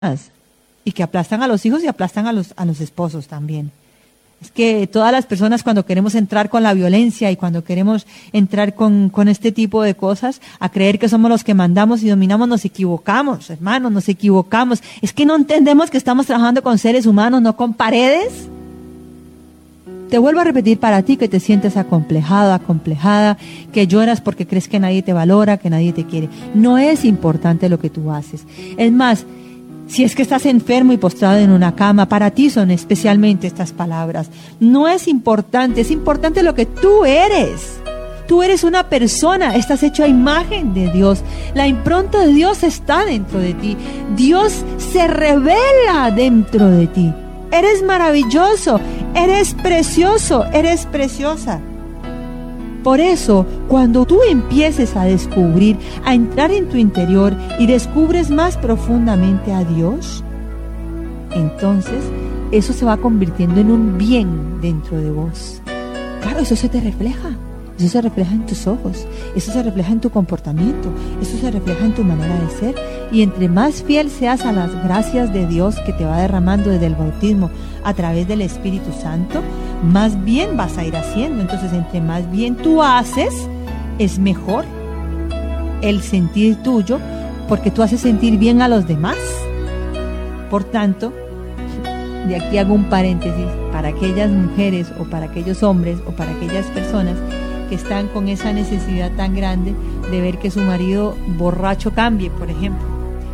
y que aplastan a los hijos y aplastan a los esposos también. Es que todas las personas, cuando queremos entrar con la violencia y cuando queremos entrar con este tipo de cosas, a creer que somos los que mandamos y dominamos, nos equivocamos, hermanos, nos equivocamos. Es que no entendemos que estamos trabajando con seres humanos, no con paredes. Te vuelvo a repetir, para ti que te sientes acomplejado, acomplejada, que lloras porque crees que nadie te valora, que nadie te quiere. No es importante lo que tú haces. Es más, si es que estás enfermo y postrado en una cama, para ti son especialmente estas palabras. No es importante, es importante lo que tú eres. Tú eres una persona, estás hecho a imagen de Dios. La impronta de Dios está dentro de ti. Dios se revela dentro de ti. Eres maravilloso, eres precioso, eres preciosa. Por eso, cuando tú empieces a descubrir, a entrar en tu interior y descubres más profundamente a Dios, entonces eso se va convirtiendo en un bien dentro de vos. Claro, eso se te refleja. Eso se refleja en tus ojos, eso se refleja en tu comportamiento, eso se refleja en tu manera de ser. Y entre más fiel seas a las gracias de Dios que te va derramando desde el bautismo a través del Espíritu Santo, más bien vas a ir haciendo. Entonces, entre más bien tú haces, es mejor el sentir tuyo, porque tú haces sentir bien a los demás. Por tanto, de aquí hago un paréntesis para aquellas mujeres o para aquellos hombres o para aquellas personas que están con esa necesidad tan grande de ver que su marido borracho cambie, por ejemplo,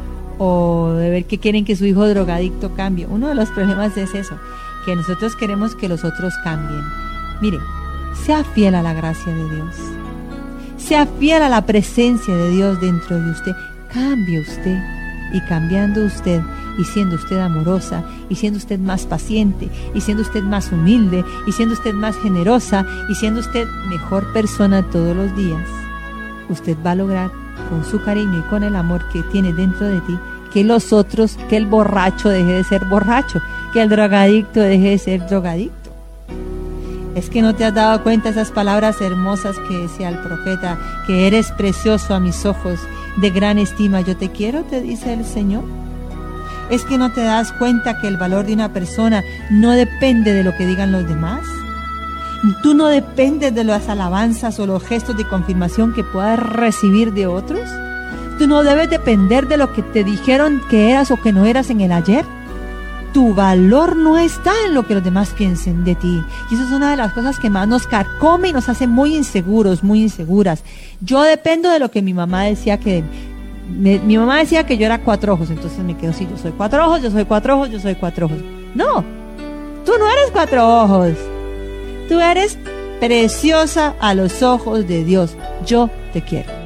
o de ver que quieren que su hijo drogadicto cambie. Uno de los problemas es eso, que nosotros queremos que los otros cambien. Mire, sea fiel a la gracia de Dios, sea fiel a la presencia de Dios dentro de usted. Cambie usted, y cambiando usted y siendo usted amorosa, y siendo usted más paciente, y siendo usted más humilde, y siendo usted más generosa, y siendo usted mejor persona todos los días, usted va a lograr con su cariño y con el amor que tiene dentro de ti, que los otros, que el borracho deje de ser borracho, que el drogadicto deje de ser drogadicto. Es que no te has dado cuenta esas palabras hermosas que decía el profeta, que eres precioso a mis ojos, de gran estima yo te quiero, te dice el Señor. Es que no te das cuenta que el valor de una persona no depende de lo que digan los demás. Tú no dependes de las alabanzas o los gestos de confirmación que puedas recibir de otros. Tú no debes depender de lo que te dijeron que eras o que no eras en el ayer. Tu valor no está en lo que los demás piensen de ti. Y eso es una de las cosas que más nos carcome y nos hace muy inseguros, muy inseguras. Yo dependo de lo que mi mamá decía que... Mi mamá decía que yo era 4 ojos, entonces me quedo así, yo soy 4 ojos, yo soy 4 ojos, yo soy 4 ojos. No, tú no eres 4 ojos. Tú eres preciosa a los ojos de Dios. Yo te quiero.